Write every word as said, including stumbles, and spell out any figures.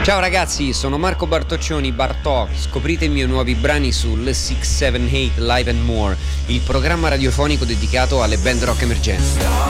Ciao ragazzi, sono Marco Bartoccioni, Bartok. Scoprite i miei nuovi brani su Le sei sette otto Live and More, il programma radiofonico dedicato alle band rock emergenti.